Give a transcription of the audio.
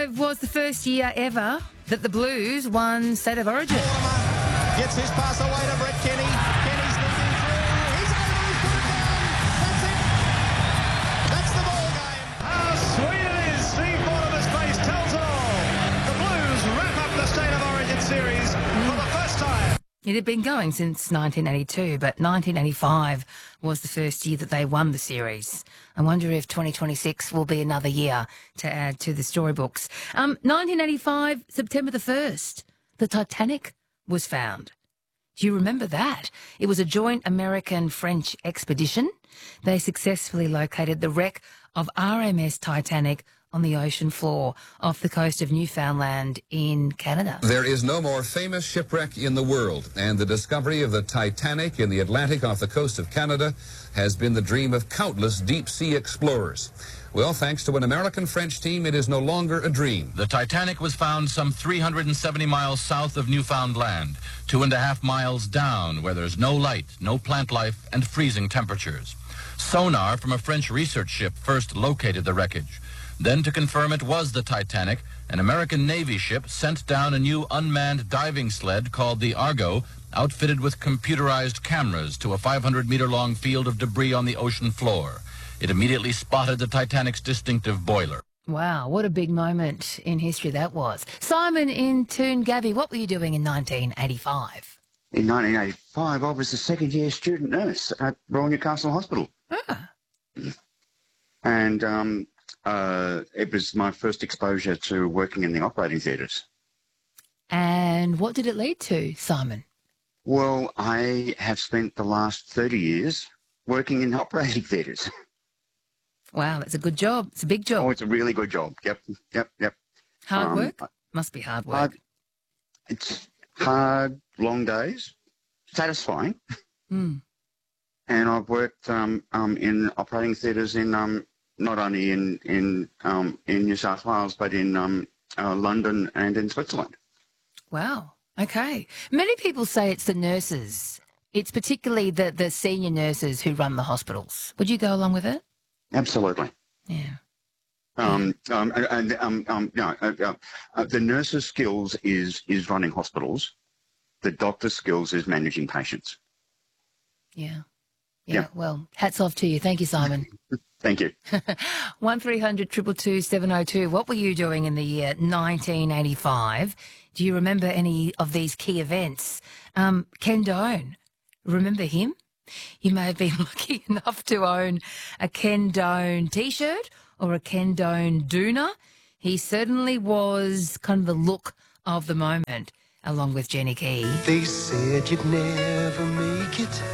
1985 was the first year ever that the Blues won State of Origin. Mortimer gets his pass away to Brett Kenny. Kenny's looking through. He's able to put it down. That's it. That's the ball game. How sweet it is. Steve Mortimer's face tells it all. The Blues wrap up the State of Origin series for the first time. It had been going since 1982, but 1985 was the first year that they won the series. I wonder if 2026 will be another year to add to the storybooks. 1985, September the 1st, the Titanic was found. Do you remember that? It was a joint American-French expedition. They successfully located the wreck of RMS Titanic on the ocean floor off the coast of Newfoundland in Canada. There is no more famous shipwreck in the world, and the discovery of the Titanic in the Atlantic off the coast of Canada has been the dream of countless deep-sea explorers. Well, thanks to an American-French team, it is no longer a dream. The Titanic was found some 370 miles south of Newfoundland, 2.5 miles down where there's no light, no plant life, and freezing temperatures. Sonar from a French research ship first located the wreckage. Then, to confirm it was the Titanic, an American Navy ship sent down a new unmanned diving sled called the Argo, outfitted with computerized cameras to a 500-meter-long field of debris on the ocean floor. It immediately spotted the Titanic's distinctive boiler. Wow, what a big moment in history that was. Simon in Toongabbie, what were you doing in 1985? In 1985, I was a second-year student nurse at Royal Newcastle Hospital. Ah. And it was my first exposure to working in the operating theatres. And what did it lead to, Simon? Well, I have spent the last 30 years working in operating theatres. Wow, that's a good job. It's a big job. Oh, it's a really good job. Yep. Hard work? Must be hard work. It's hard, long days, satisfying. Mm. And I've worked in operating theatres in not only in New South Wales, but in London and in Switzerland. Wow. Okay. Many people say it's the nurses. It's particularly the senior nurses who run the hospitals. Would you go along with it? Absolutely. Yeah. The nurse's skills is running hospitals. The doctor's skills is managing patients. Yeah. Well, hats off to you. Thank you, Simon. Thank you. 1300 222 702. What were you doing in the year 1985? Do you remember any of these key events? Ken Doane, remember him? You may have been lucky enough to own a Ken Doane T-shirt or a Ken Doane doona. He certainly was kind of the look of the moment, along with Jenny Key. They said you'd never make it.